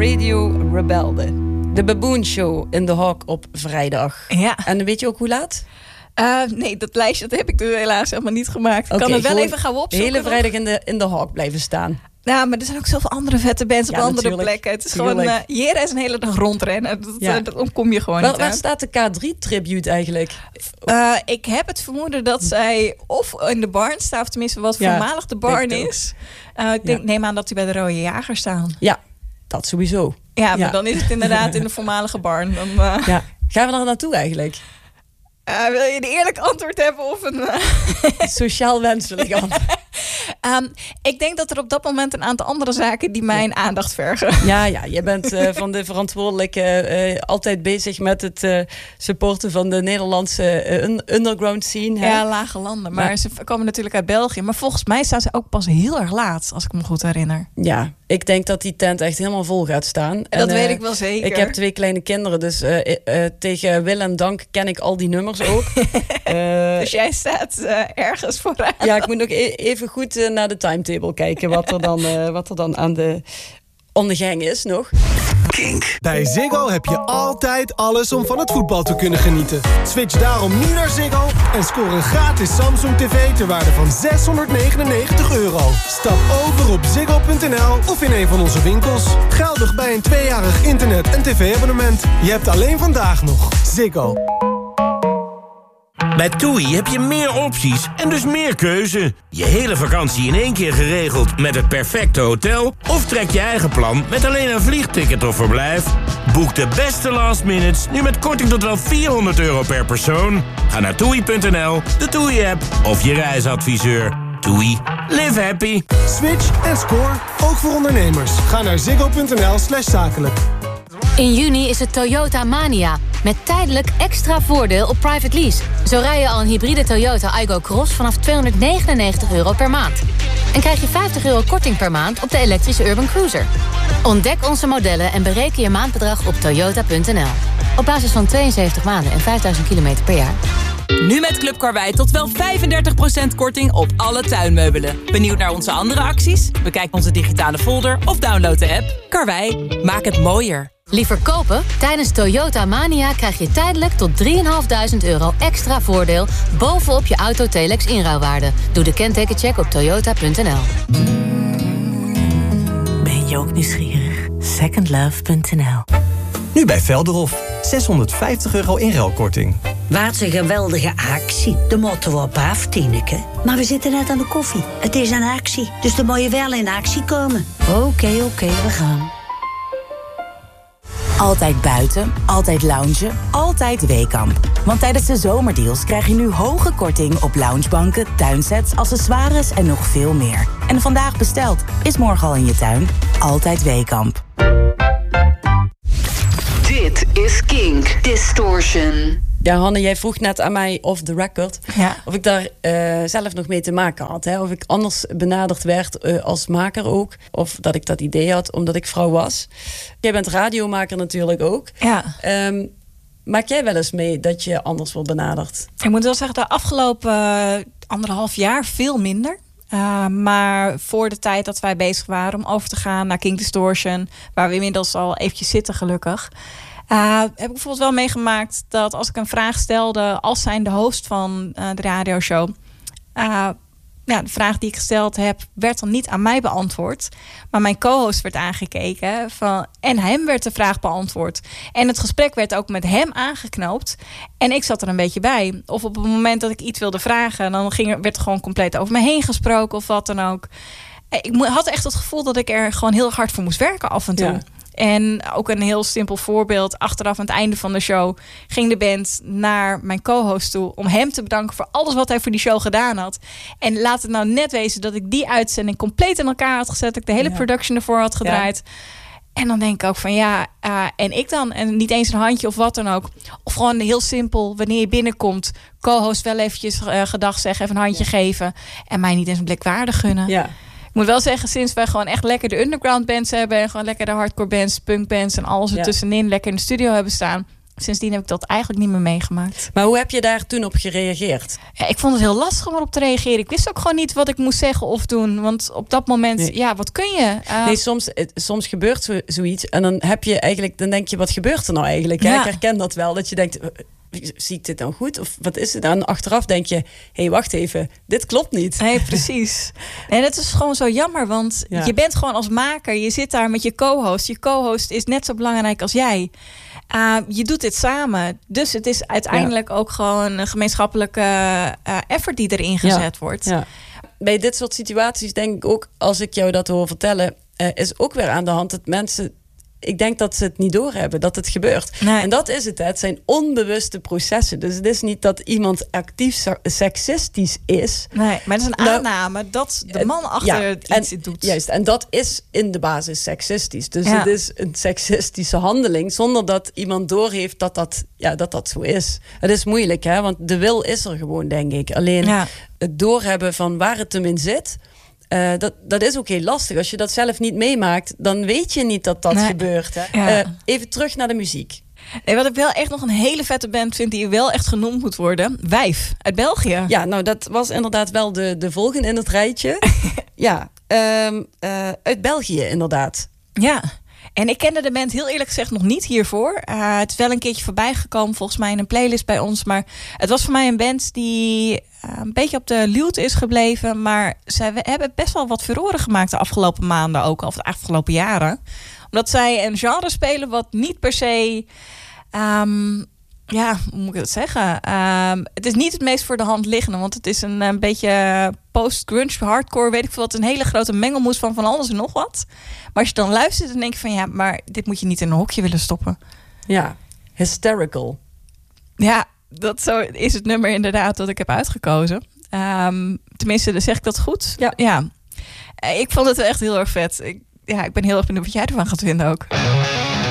Radio rebelde. De Baboon Show in de Hawk op vrijdag. Ja. En weet je ook hoe laat? Nee, dat lijstje dat heb ik dus helaas helemaal niet gemaakt. Ik kan het wel even gaan opzoeken. De hele vrijdag in de Hawk blijven staan. Ja, maar er zijn ook zoveel andere vette bands op andere plekken. Het is gewoon hier is een hele dag rondrennen. Dan kom je gewoon niet Waar staat de K3-tribute eigenlijk? Ik heb het vermoeden dat zij of in de barn staat, of tenminste wat voormalig de barn is. Ik neem aan dat die bij de Rode Jager staan. Ja, dat sowieso. Ja, maar dan is het inderdaad in de voormalige barn. Dan, Gaan we daar naartoe eigenlijk? Wil je een eerlijk antwoord hebben of een... Sociaal wenselijk antwoord? Ik denk dat er op dat moment een aantal andere zaken die mijn aandacht vergen. Ja, je bent van de verantwoordelijke altijd bezig met het supporten van de Nederlandse underground scene. Hè? Ja, lage landen. Maar ze komen natuurlijk uit België. Maar volgens mij staan ze ook pas heel erg laat, als ik me goed herinner. Ja, ik denk dat die tent echt helemaal vol gaat staan. En dat weet ik wel zeker. Ik heb 2 kleine kinderen, dus tegen wil en dank ken ik al die nummers ook. Dus jij staat ergens vooraan. Ja, ik moet nog even goed naar de timetable kijken wat er dan aan de gang is nog. Kink. Bij Ziggo heb je altijd alles om van het voetbal te kunnen genieten. Switch daarom nu naar Ziggo en score een gratis Samsung TV ter waarde van €699. Stap over op ziggo.nl of in een van onze winkels. Geldig bij een 2-jarig internet- en tv-abonnement. Je hebt alleen vandaag nog Ziggo. Bij TUI heb je meer opties en dus meer keuze. Je hele vakantie in 1 keer geregeld met het perfecte hotel? Of trek je eigen plan met alleen een vliegticket of verblijf? Boek de beste last minutes nu met korting tot wel €400 per persoon. Ga naar TUI.nl, de TUI-app of je reisadviseur. TUI. Live happy. Switch en score, ook voor ondernemers. Ga naar ziggo.nl/zakelijk. In juni is het Toyota Mania. Met tijdelijk extra voordeel op private lease. Zo rij je al een hybride Toyota Aygo Cross vanaf €299 per maand. En krijg je €50 korting per maand op de elektrische Urban Cruiser. Ontdek onze modellen en bereken je maandbedrag op toyota.nl. Op basis van 72 maanden en 5000 kilometer per jaar. Nu met Club Karwei tot wel 35% korting op alle tuinmeubelen. Benieuwd naar onze andere acties? Bekijk onze digitale folder of download de app. Karwei, maak het mooier. Liever kopen? Tijdens Toyota Mania krijg je tijdelijk tot €3.500 extra voordeel bovenop je auto Telex inruilwaarde. Doe de kentekencheck op toyota.nl. Ben je ook nieuwsgierig? Secondlove.nl. Nu bij Velderhof. €650 inruilkorting. Wat een geweldige actie. De motto op af, Tineke. Maar we zitten net aan de koffie. Het is een actie, dus dan moet je wel in actie komen. Oké, we gaan. Altijd buiten, altijd loungen, altijd Weekamp. Want tijdens de zomerdeals krijg je nu hoge korting op loungebanken, tuinsets, accessoires en nog veel meer. En vandaag besteld, is morgen al in je tuin. Altijd Weekamp. Dit is Kink Distortion. Ja, Hanne, jij vroeg net aan mij off the record of ik daar zelf nog mee te maken had. Hè? Of ik anders benaderd werd als maker ook. Of dat ik dat idee had omdat ik vrouw was. Jij bent radiomaker natuurlijk ook. Ja. Maak jij wel eens mee dat je anders wordt benaderd? Ik moet wel zeggen, de afgelopen 1,5 jaar veel minder. Maar voor de tijd dat wij bezig waren om over te gaan naar Kink Distortion, waar we inmiddels al eventjes zitten gelukkig, heb ik bijvoorbeeld wel meegemaakt dat als ik een vraag stelde als zijnde host van de radioshow, de vraag die ik gesteld heb werd dan niet aan mij beantwoord, maar mijn co-host werd aangekeken en hem werd de vraag beantwoord. En het gesprek werd ook met hem aangeknoopt en ik zat er een beetje bij. Of op het moment dat ik iets wilde vragen, dan werd er gewoon compleet over me heen gesproken of wat dan ook. Ik had echt het gevoel dat ik er gewoon heel hard voor moest werken af en toe. Ja. En ook een heel simpel voorbeeld. Achteraf aan het einde van de show ging de band naar mijn co-host toe om hem te bedanken voor alles wat hij voor die show gedaan had. En laat het nou net wezen dat ik die uitzending compleet in elkaar had gezet. Dat ik de hele production ervoor had gedraaid. Ja. En dan denk ik ook van en ik dan? En niet eens een handje of wat dan ook. Of gewoon heel simpel, wanneer je binnenkomt, co-host wel eventjes gedag zeggen, even een handje geven. En mij niet eens een blik waarde gunnen. Ja. Ik moet wel zeggen, sinds wij gewoon echt lekker de underground bands hebben en gewoon lekker de hardcore bands, punk bands en alles ertussenin lekker in de studio hebben staan, Sindsdien heb ik dat eigenlijk niet meer meegemaakt. Maar hoe heb je daar toen op gereageerd? Ja, ik vond het heel lastig om erop te reageren. Ik wist ook gewoon niet wat ik moest zeggen of doen. Want op dat moment, wat kun je? Soms gebeurt zoiets. En dan dan denk je, wat gebeurt er nou eigenlijk? Ja. Ik herken dat wel. Dat je denkt, zie ik dit nou goed? Of wat is het? En achteraf denk je, hé, wacht even, dit klopt niet. Nee, precies. En het is gewoon zo jammer, want je bent gewoon als maker. Je zit daar met je co-host. Je co-host is net zo belangrijk als jij. Je doet dit samen. Dus het is uiteindelijk ook gewoon een gemeenschappelijke effort die erin gezet wordt. Ja. Bij dit soort situaties denk ik ook, als ik jou dat hoor vertellen, is ook weer aan de hand dat mensen... Ik denk dat ze het niet doorhebben, dat het gebeurt. Nee. En dat is het. Het zijn onbewuste processen. Dus het is niet dat iemand actief seksistisch is. Nee, maar het is een aanname dat de man achter iets doet. Juist, en dat is in de basis seksistisch. Dus het is een seksistische handeling zonder dat iemand doorheeft dat zo is. Het is moeilijk, hè? Want de wil is er gewoon, denk ik. Alleen het doorhebben van waar het hem in zit... Dat is ook heel lastig. Als je dat zelf niet meemaakt, dan weet je niet dat gebeurt. Hè? Ja. Even terug naar de muziek. Nee, wat ik wel echt nog een hele vette band vind die wel echt genoemd moet worden. Wijf, uit België. Ja, nou dat was inderdaad wel de volgende in het rijtje. Uit België inderdaad. Ja. En ik kende de band heel eerlijk gezegd nog niet hiervoor. Het is wel een keertje voorbij gekomen volgens mij in een playlist bij ons. Maar het was voor mij een band die een beetje op de luwte is gebleven. Maar zij hebben best wel wat furoren gemaakt de afgelopen maanden ook. Of de afgelopen jaren. Omdat zij een genre spelen wat niet per se... hoe moet ik dat zeggen? Het is niet het meest voor de hand liggende. Want het is een beetje post-grunge, hardcore, weet ik veel wat. Een hele grote mengelmoes van alles en nog wat. Maar als je dan luistert, dan denk je van... maar dit moet je niet in een hokje willen stoppen. Ja, hysterical. Ja, zo is het nummer inderdaad dat ik heb uitgekozen. Tenminste, dan zeg ik dat goed. Ja. Ik vond het echt heel erg vet. Ik ben heel erg benieuwd wat jij ervan gaat vinden ook.